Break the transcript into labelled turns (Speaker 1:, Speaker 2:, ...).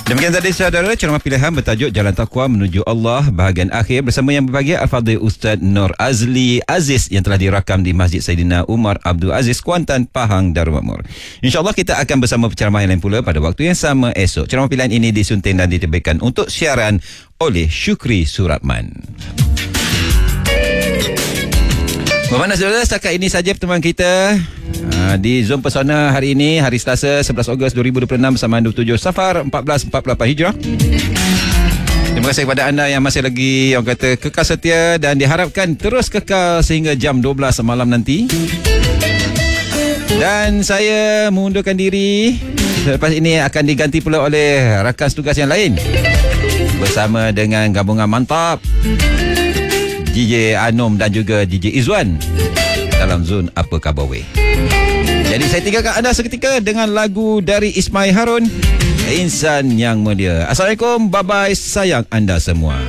Speaker 1: Demikian tadi saudara ceramah pilihan bertajuk Jalan Taqwa Menuju Allah bahagian akhir bersama yang berbahagia Al-Fadhil Ustaz Nur Azli Aziz yang telah dirakam di Masjid Saidina Umar Abdul Aziz, Kuantan, Pahang, Darul Makmur. InsyaAllah kita akan bersama penceramah yang lain pula pada waktu yang sama esok. Ceramah pilihan ini disunting dan diterbitkan untuk siaran oleh Syukri Suratman. Bermakna saudara, setakat ini saja pertemuan kita di Zon Pesona hari ini, hari Selasa 11 Ogos 2026 bersama 27 Safar 1448 Hijrah. Terima kasih kepada anda yang masih lagi orang kata kekal setia dan diharapkan terus kekal sehingga jam 12 malam nanti. Dan saya mengundurkan diri. Selepas ini akan diganti pula oleh rakan tugas yang lain bersama dengan gabungan mantap DJ Anom dan juga DJ Izwan dalam Zon Apa Khabar Weh. Jadi saya tinggalkan anda seketika dengan lagu dari Ismail Harun, Insan Yang Mulia. Assalamualaikum, bye-bye, sayang anda semua.